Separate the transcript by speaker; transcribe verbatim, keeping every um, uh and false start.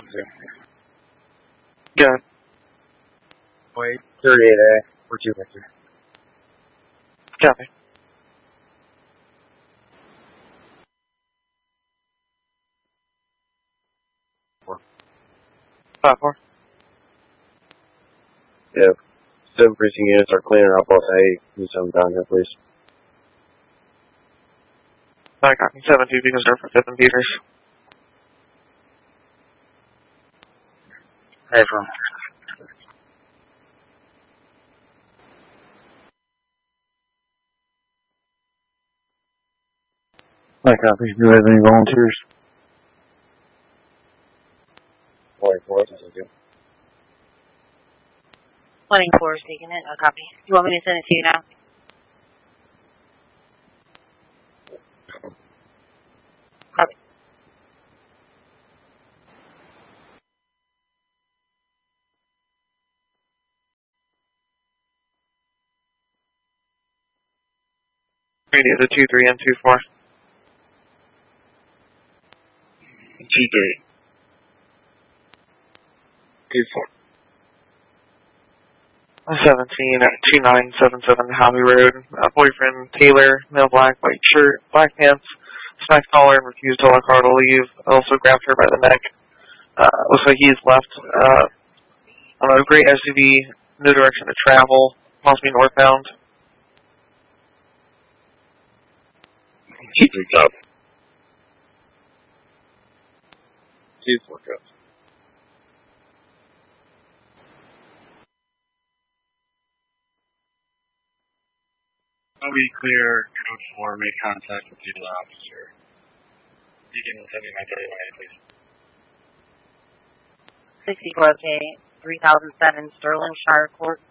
Speaker 1: Good.
Speaker 2: Wait, thirty-eight A, four two Victor.
Speaker 1: Copy.
Speaker 2: Four.
Speaker 1: Five four.
Speaker 2: Yeah. Seven precinct units are cleaning up off A. Can you send them down here, please?
Speaker 1: I got me. seven two because they're for fifth and Peters.
Speaker 2: Hey, from. I copy. Do you have any volunteers? twenty-four, that's okay.
Speaker 3: twenty-four is taking it. A copy. You want me to send it to you now? Copy.
Speaker 1: Radio to two three and two four.
Speaker 2: G three. two four.
Speaker 1: seventeen at two nine seven seven Hobby Road. Uh, boyfriend Taylor, male black, white shirt, black pants, smack collar, and refused to allow car to leave. Also grabbed her by the neck. Uh, looks like he's left uh, on a gray S U V, no direction to travel, possibly northbound.
Speaker 2: G three cop. G four cop.
Speaker 4: We clear code four, make contact with the officer. You can send me my thirty-one, please.
Speaker 3: sixty-four, okay. three thousand seven Sterling Shire Court.